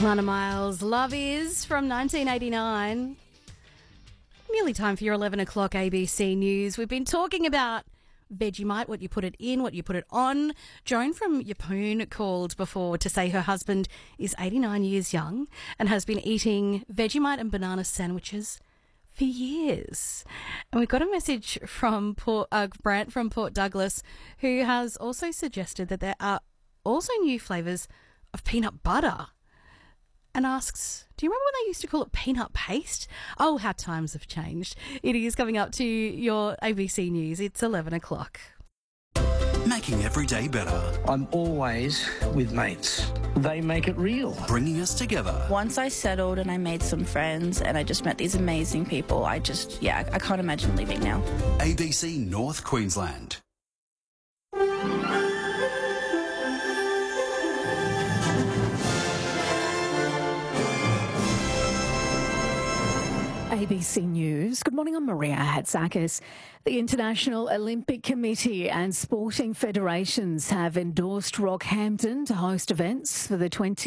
Lana Miles, Love Is from 1989. Nearly time for your 11 o'clock ABC News. We've been talking about Vegemite, what you put it in, what you put it on. Joan from Yeppoon called before to say her husband is 89 years young and has been eating Vegemite and banana sandwiches for years. And we've got a message from Brant from Port Douglas, who has also suggested that there are also new flavours of peanut butter, and asks, do you remember when they used to call it peanut paste? Oh, how times have changed. It is coming up to your ABC News. It's 11 o'clock. Making every day better. I'm always with mates. They make it real. Bringing us together. Once I settled and I made some friends and I just met these amazing people, I can't imagine leaving now. ABC North Queensland. ABC News. Good morning, I'm Maria Hatzakis. The International Olympic Committee and sporting federations have endorsed Rockhampton to host events for the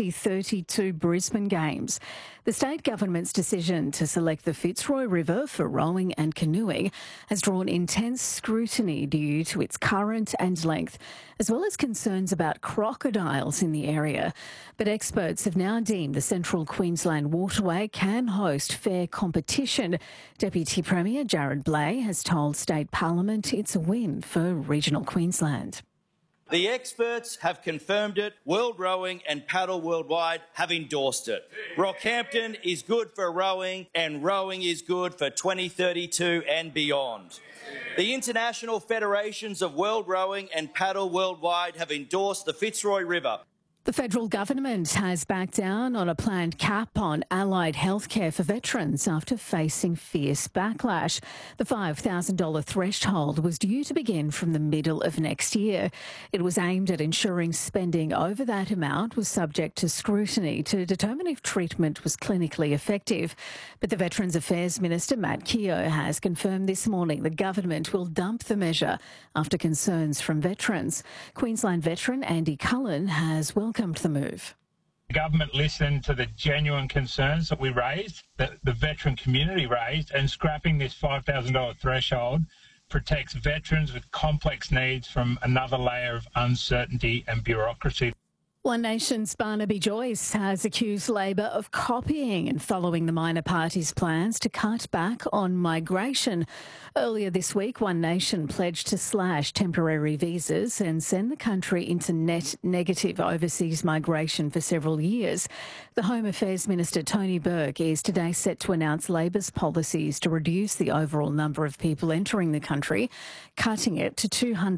2032 Brisbane Games. The state government's decision to select the Fitzroy River for rowing and canoeing has drawn intense scrutiny due to its current and length, as well as concerns about crocodiles in the area. But experts have now deemed the Central Queensland Waterway can host fair competition. Deputy Premier Jared Blay has told State Parliament it's a win for regional Queensland. The experts have confirmed it. World Rowing and Paddle Worldwide have endorsed it. Rockhampton is good for rowing and rowing is good for 2032 and beyond. The International Federations of World Rowing and Paddle Worldwide have endorsed the Fitzroy River. The federal government has backed down on a planned cap on allied healthcare for veterans after facing fierce backlash. The $5,000 threshold was due to begin from the middle of next year. It was aimed at ensuring spending over that amount was subject to scrutiny to determine if treatment was clinically effective. But the Veterans Affairs Minister, Matt Keogh, has confirmed this morning the government will dump the measure after concerns from veterans. Queensland veteran Andy Cullen has welcomed the move. The government listened to the genuine concerns that we raised, that the veteran community raised, and scrapping this $5,000 threshold protects veterans with complex needs from another layer of uncertainty and bureaucracy. One Nation's Barnaby Joyce has accused Labor of copying and following the minor party's plans to cut back on migration. Earlier this week, One Nation pledged to slash temporary visas and send the country into net negative overseas migration for several years. The Home Affairs Minister, Tony Burke, is today set to announce Labor's policies to reduce the overall number of people entering the country, cutting it to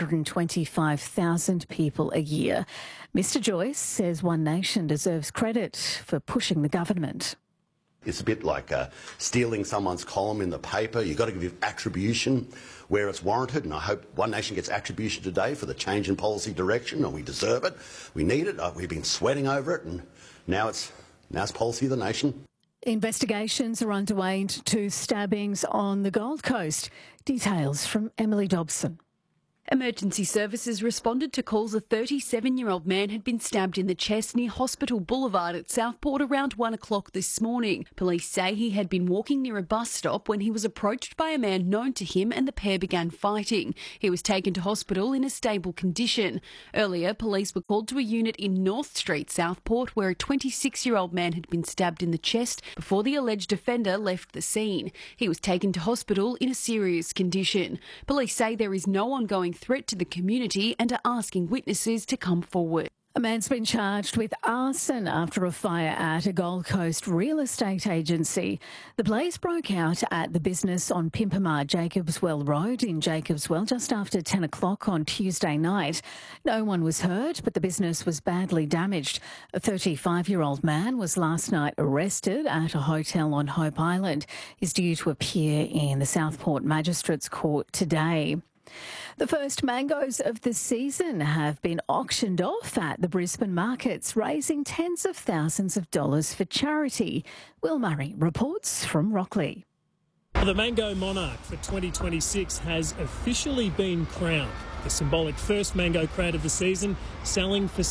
225,000 people a year. Mr Joyce says One Nation deserves credit for pushing the government. It's a bit like stealing someone's column in the paper. You've got to give attribution where it's warranted, and I hope One Nation gets attribution today for the change in policy direction, and we deserve it. We need it. We've been sweating over it, and now it's policy of the nation. Investigations are underway into two stabbings on the Gold Coast. Details from Emily Dobson. Emergency services responded to calls a 37-year-old man had been stabbed in the chest near Hospital Boulevard at Southport around 1 o'clock this morning. Police say he had been walking near a bus stop when he was approached by a man known to him and the pair began fighting. He was taken to hospital in a stable condition. Earlier, police were called to a unit in North Street, Southport, where a 26-year-old man had been stabbed in the chest before the alleged offender left the scene. He was taken to hospital in a serious condition. Police say there is no ongoing threat to the community and are asking witnesses to come forward. A man's been charged with arson after a fire at a Gold Coast real estate agency. The blaze broke out at the business on Pimpamar Jacobswell Road in Jacobswell just after 10 o'clock on Tuesday night. No one was hurt, but the business was badly damaged. A 35-year-old man was last night arrested at a hotel on Hope Island. He's due to appear in the Southport Magistrates Court today. The first mangoes of the season have been auctioned off at the Brisbane markets, raising tens of thousands of dollars for charity. Will Murray reports from Rockley. The Mango Monarch for 2026 has officially been crowned. the symbolic first mango crate of the season, selling for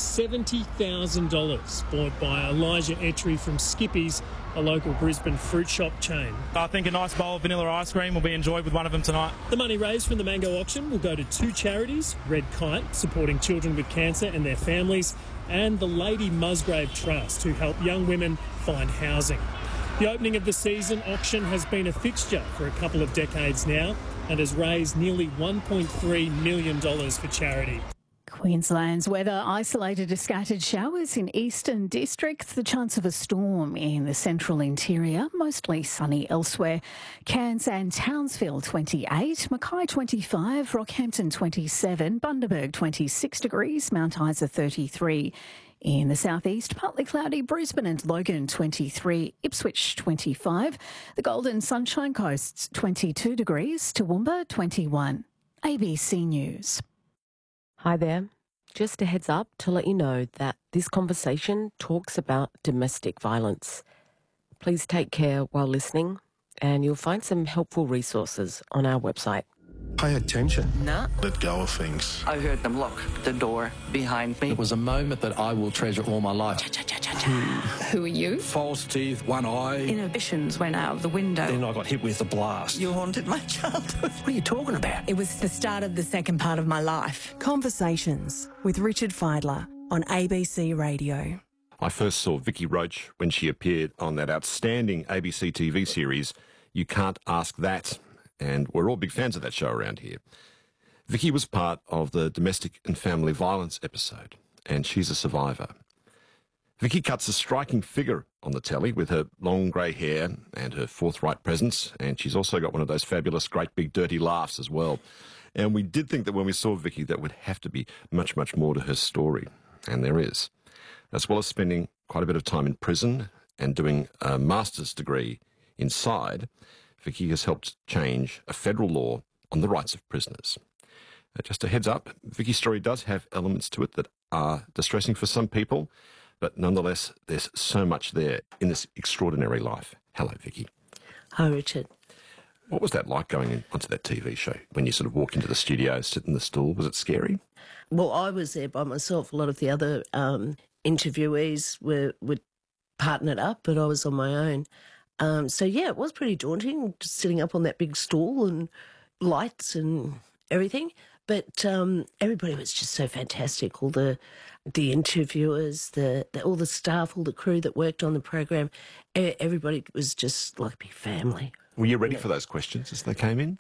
$70,000, bought by Elijah Etchery from Skippy's, a local Brisbane fruit shop chain. I think a nice bowl of vanilla ice cream will be enjoyed with one of them tonight. The money raised from the mango auction will go to 2 charities, Red Kite, supporting children with cancer and their families, and the Lady Musgrave Trust, who help young women find housing. The opening of the season auction has been a fixture for a couple of decades now and has raised nearly $1.3 million for charity. Queensland's weather isolated to scattered showers in eastern districts, the chance of a storm in the central interior, mostly sunny elsewhere. Cairns and Townsville 28, Mackay 25, Rockhampton 27, Bundaberg 26 degrees, Mount Isa 33. In the southeast, partly cloudy, Brisbane and Logan 23, Ipswich 25, the Golden Sunshine Coast 22 degrees, Toowoomba 21. ABC News. Hi there. Just a heads up to let you know that this conversation talks about domestic violence. Please take care while listening, and you'll find some helpful resources on our website. Pay attention. No. Let go of things. I heard them lock the door behind me. It was a moment that I will treasure all my life. Who are you? False teeth, one eye. Inhibitions went out of the window. Then I got hit with a blast. You haunted my childhood. What are you talking about? It was the start of the second part of my life. Conversations with Richard Fidler on ABC Radio. I first saw Vicky Roach when she appeared on that outstanding ABC TV series, You Can't Ask That, and we're all big fans of that show around here. Vicky was part of the domestic and family violence episode, and she's a survivor. Vicky cuts a striking figure on the telly with her long grey hair and her forthright presence, and she's also got one of those fabulous great big dirty laughs as well. And we did think that when we saw Vicky that would have to be much, much more to her story, and there is. As well as spending quite a bit of time in prison and doing a master's degree inside, Vicky has helped change a federal law on the rights of prisoners. Just a heads up, Vicky's story does have elements to it that are distressing for some people, but nonetheless, there's so much there in this extraordinary life. Hello, Vicky. Hi, Richard. What was that like going onto that TV show? When you sort of walk into the studio, sit in the stool, was it scary? Well, I was there by myself. A lot of the other interviewees were partnered up, but I was on my own. Yeah, it was pretty daunting, just sitting up on that big stool and lights and everything. But everybody was just so fantastic. All the interviewers, all the staff, all the crew that worked on the program, everybody was just like a big family. Were you ready for those questions as they came in?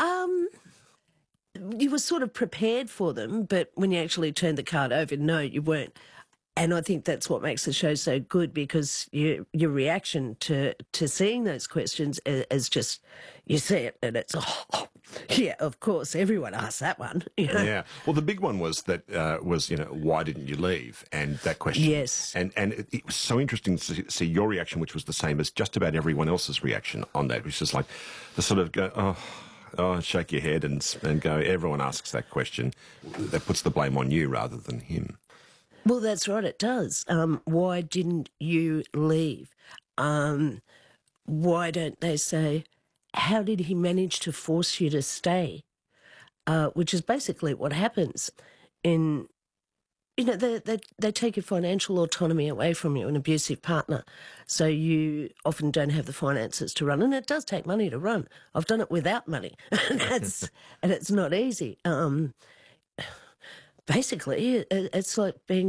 You were sort of prepared for them, but when you actually turned the card over, no, you weren't. And I think that's what makes the show so good, because your reaction to seeing those questions is just, you see it and it's, oh, yeah, of course, everyone asks that one. You know? Yeah. Well, the big one was that, why didn't you leave? And that question. Yes. And it was so interesting to see your reaction, which was the same as just about everyone else's reaction on that, which is like the sort of go, shake your head and go, everyone asks that question. That puts the blame on you rather than him. Well, that's right, it does. Why didn't you leave? Why don't they say, how did he manage to force you to stay? Which is basically what happens. They take your financial autonomy away from you, an abusive partner. So you often don't have the finances to run. And it does take money to run. I've done it without money. and it's not easy. Basically, it's like being